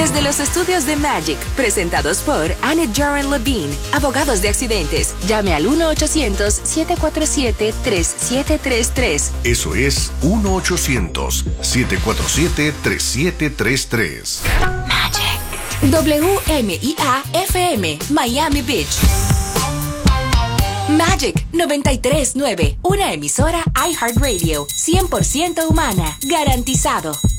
Desde los estudios de Magic, presentados por Annette Jaren Levine, abogados de accidentes. Llame al 1-800-747-3733. Eso es 1-800-747-3733. Magic. WMIA-FM, Miami Beach. Magic 93.9, una emisora iHeartRadio, 100% humana, garantizado.